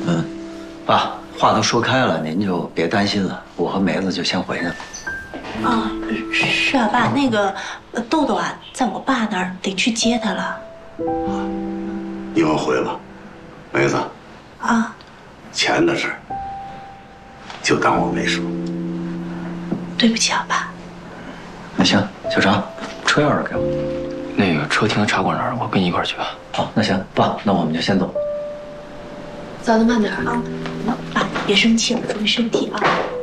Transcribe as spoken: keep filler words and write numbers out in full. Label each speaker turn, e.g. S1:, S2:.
S1: 嗯，爸，话都说开了，您就别担心了。我和梅子就先回去了。
S2: 啊，是啊，爸，那个豆豆啊，在我爸那儿得去接他了。
S3: 你往回吧，梅子。
S2: 啊，
S3: 钱的事儿，就当我没说。
S2: 对不起啊，爸。
S1: 那行，小常，车钥匙给我。
S4: 那个车停在茶馆那儿，我跟你一块儿去吧。
S1: 好，那行，爸，那我们就先走。
S2: 走得慢点啊，爸别生气了，注意身体啊。